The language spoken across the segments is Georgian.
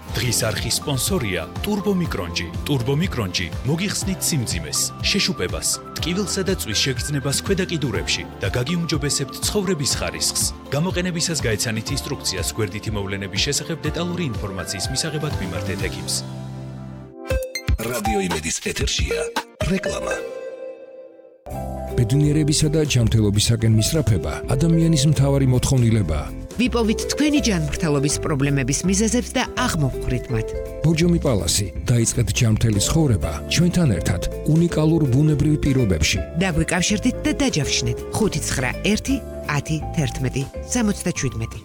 დღის არხის სპონსორია Turbo Micronji. Turbo Micronji მოგიხსნით სიმძიმეს, შეშუპებას, ტკივილსა და წვის შეგრძნებას ქვედა კიდურებში და გაგიუმჯობესებთ ცხოვრების ხარისხს. გამოყენებისას გაეცანით ინსტრუქციას გვერდითი მოვლენების შესახებ დეტალური ინფორმაციის მისაღებად მიმართეთ ექიმს. რადიო იმედის ეთერშია რეკლამა. ბედნიერებისა და ჯანმრთელობისაკენ მისწრაფება ადამიანის მთავარი მოთხოვნილებაა. ვიპოვით თქვენი ჯანმრთელობის პრობლემების მიზეზებს და აღმოვხვრით მათ. ბორჯომი პალასი, დაიწყეთ ჯანმრთელი ცხოვრება ჩვენთან ერთად უნიკალურ ბუნებრივ პირობებში. დაგვიკავშირდით და დაჯავშნით 591 10 11 77.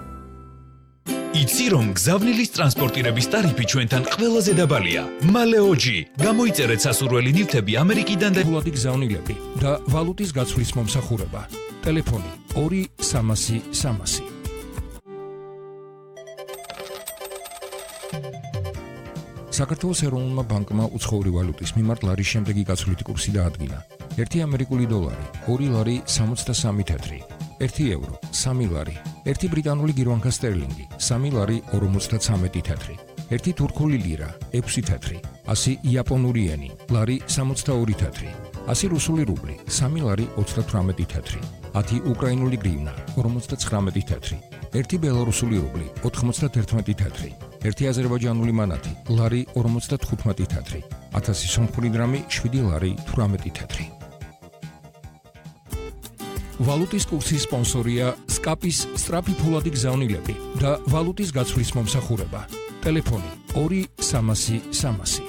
იცი რომ გზავნილის ტრანსპორტირების ტარიფი ჩვენთან ყველაზე დაბალია. მალეოჯი. გამოიწერეთ სასურველი ნივთები ამერიკიდან და ფულადი გზავნილები და ვალუტის გაცვლის მომსახურება. ტელეფონი 2300. საქართველოს ეროვნულმა ბანკმა უცხოური ვალუტის მიმართ ლარის შემდეგი გაცვლითი კურსი დაადგინა. 1 ამერიკული დოლარი 2 ლარი 63 თეთრი, 1 ევრო 3 ლარი, 1 ბრიტანული გირვანქა სტერლინგი 3 ლარი 53 თეთრი, 1 თურქული ლირა 6 თეთრი, 100 იაპონური ენი ლარი 62 თეთრი, 100 რუსული რუბლი 3 ლარი 38 თეთრი, 10 უკრაინული გრივნა 59 თეთრი, 1 ბელარუსული რუბლი 91 თეთრი, 1 აზერბაიჯანული მანათი ლარი 55 თეთრი, 1000 სომხური დრამი 7 ლარი 18 თეთრი. ვალუტის კურსის სპონსორია SCAP-ის სწრაფი ფულადი გზავნილები და ვალუტის გაცვლის მომსახურება. ტელეფონი 2300.